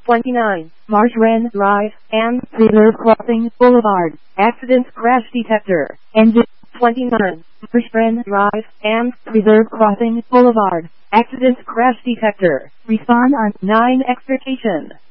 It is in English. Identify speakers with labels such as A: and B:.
A: 29. Marshran Drive and Preserve Crossing Boulevard. Accident crash detector. Engine. 29. Marshran Drive and Preserve Crossing Boulevard. Accident crash detector. Respond on 9 expectation.